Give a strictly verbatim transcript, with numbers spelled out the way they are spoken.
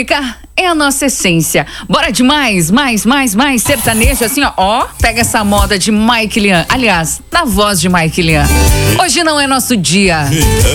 comunicar é a nossa essência. Bora de mais, mais, mais, mais sertanejo, assim, ó, ó, pega essa moda de Mike Lian. Aliás, na voz de Mike Lian. Hoje não é nosso dia.